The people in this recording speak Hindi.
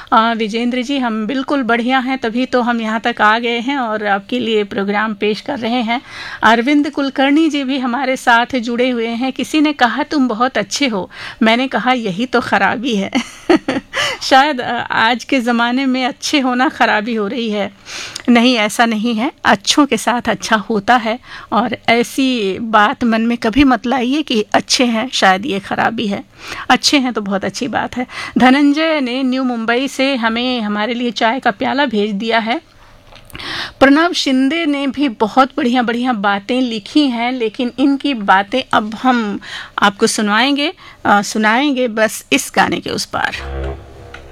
विजेंद्र जी, हम बिल्कुल बढ़िया हैं, तभी तो हम यहाँ तक आ गए हैं और आपके लिए प्रोग्राम पेश कर रहे हैं। अरविंद कुलकर्णी जी भी हमारे साथ जुड़े हुए हैं। किसी ने कहा तुम बहुत अच्छे हो, मैंने कहा यही तो खराबी है। शायद आज के ज़माने में अच्छे होना खराबी हो रही है। नहीं, ऐसा नहीं है, अच्छों के साथ अच्छा होता है, और ऐसी बात मन में कभी मत लाइए कि अच्छे हैं शायद ये खराबी है। अच्छे हैं तो बहुत अच्छी बात है। धनंजय ने न्यू मुंबई से हमें हमारे लिए चाय का प्याला भेज दिया है। प्रणव शिंदे ने भी बहुत बढ़िया बढ़िया बातें लिखी हैं, लेकिन इनकी बातें अब हम आपको सुनाएंगे बस इस गाने के उस पार।